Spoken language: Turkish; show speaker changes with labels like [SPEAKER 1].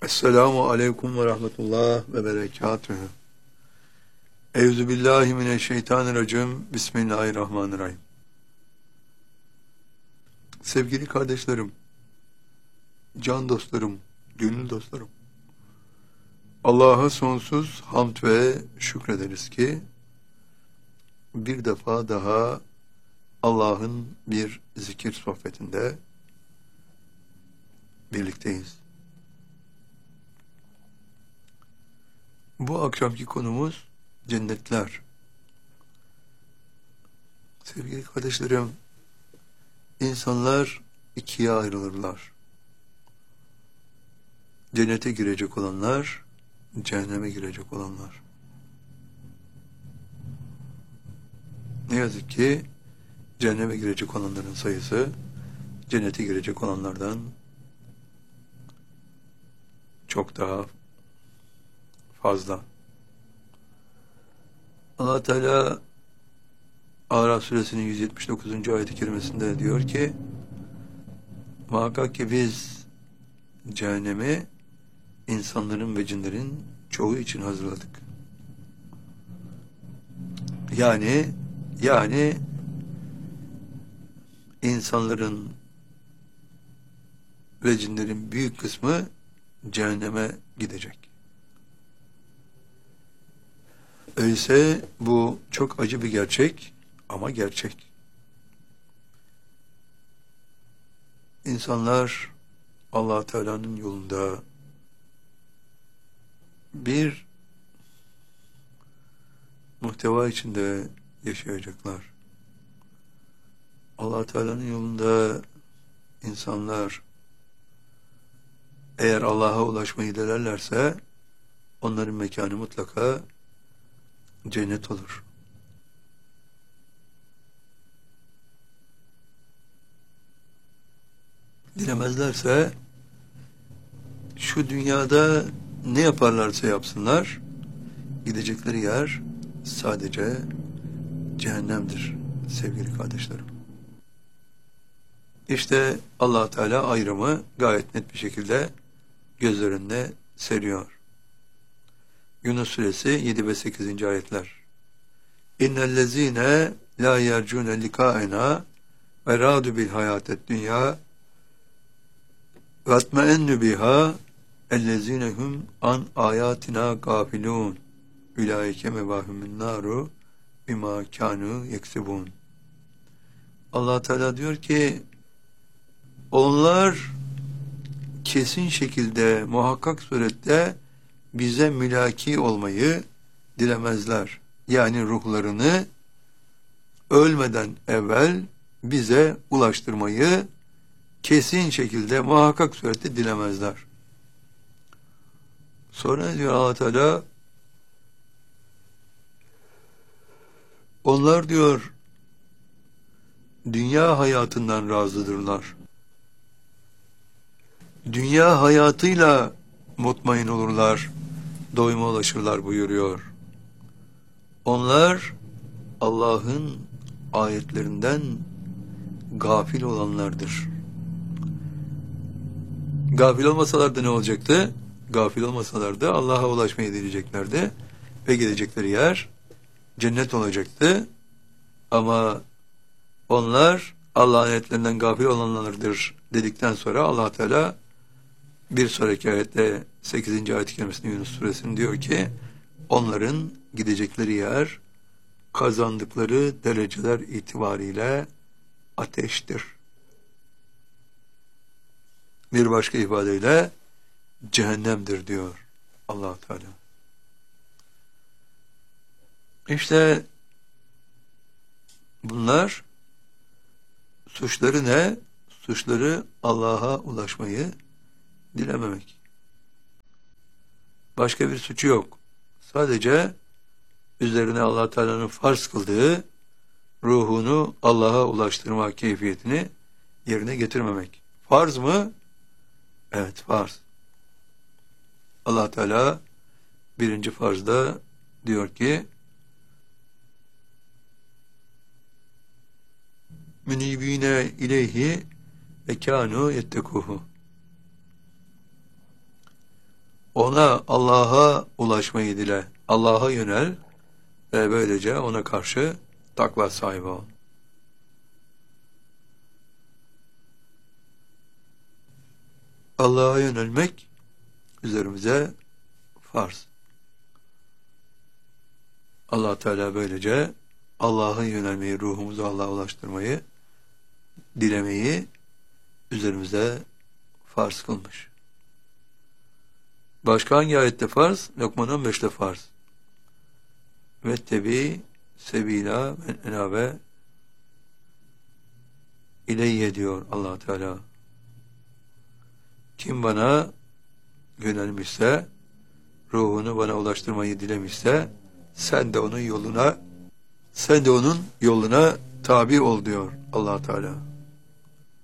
[SPEAKER 1] Esselamu aleyküm ve rahmetullah ve berekatühü. Euzubillahimineşşeytanirracim. Bismillahirrahmanirrahim. Sevgili kardeşlerim, can dostlarım, gönül dostlarım, Allah'a sonsuz hamd ve şükrederiz ki bir defa daha Allah'ın bir zikir sohbetinde birlikteyiz. Bu akşamki konumuz cennetler. Sevgili kardeşlerim, insanlar ikiye ayrılırlar. Cennete girecek olanlar, cehenneme girecek olanlar. Ne yazık ki cehenneme girecek olanların sayısı cennete girecek olanlardan çok daha fazla. Allah Teala Araf suresinin 179. ayet-i kerimesinde diyor ki, muhakkak ki biz cehennemi insanların ve cinlerin çoğu için hazırladık. Yani insanların ve cinlerin büyük kısmı cehenneme gidecek. Öyleyse bu çok acı bir gerçek ama gerçek. İnsanlar Allah Teala'nın yolunda bir muhteva içinde yaşayacaklar. Allah Teala'nın yolunda insanlar eğer Allah'a ulaşmayı dilerlerse onların mekanı mutlaka cennet olur. Dilemezlerse şu dünyada ne yaparlarsa yapsınlar gidecekleri yer sadece cehennemdir sevgili kardeşlerim. İşte Allah Teala ayrımı gayet net bir şekilde göz önüne seriyor. Yunus suresi 7 ve 8. ayetler. İnnellezîne lâ yercûne likâenâ ve râdü bil hayâted dünyâ ve etmeennü bihâ ellezînehum an âyâtinâ gâfilûn ulaike mevâhumün nâru bimâ kânû yeksibûn. Allah Teala diyor ki onlar kesin şekilde muhakkak surette bize mülaki olmayı dilemezler. Yani ruhlarını ölmeden evvel bize ulaştırmayı kesin şekilde muhakkak surette dilemezler. Sonra ne diyor Allah Teala? Onlar diyor dünya hayatından razıdırlar. Dünya hayatıyla mutmain olurlar, doyuma ulaşırlar buyuruyor. Onlar Allah'ın ayetlerinden gafil olanlardır. Gafil olmasalardı ne olacaktı? Gafil olmasalardı Allah'a ulaşmayı dileyeceklerdi ve gidecekleri yer cennet olacaktı. Ama onlar Allah'ın ayetlerinden gafil olanlardır dedikten sonra Allah Teala bir sonraki ayette 8. ayet-i kerimesinde Yunus suresinin diyor ki onların gidecekleri yer kazandıkları dereceler itibariyle ateştir. Bir başka ifadeyle cehennemdir diyor Allah Teala. İşte bunlar suçları ne? Suçları Allah'a ulaşmayı dilememek. Başka bir suçu yok. Sadece üzerine Allah Teala'nın farz kıldığı ruhunu Allah'a ulaştırma keyfiyetini yerine getirmemek. Farz mı? Evet, farz. Allah Teala birinci farzda diyor ki münibine ileyhi ve kânû yettekuhu. ona, Allah'a ulaşmayı dile. Allah'a yönel ve böylece ona karşı takva sahibi ol. Allah'a yönelmek üzerimize farz. Allah Teala böylece Allah'a yönelmeyi, ruhumuzu Allah'a ulaştırmayı, dilemeyi üzerimize farz kılmış. Başka hangi ayette farz? Lokman 15'te farz. Vettebi sebila men enabe ileyye diyor Allah Teala. Kim bana yönelmişse, ruhunu bana ulaştırmayı dilemişse, sen de onun yoluna tabi ol diyor Allah Teala.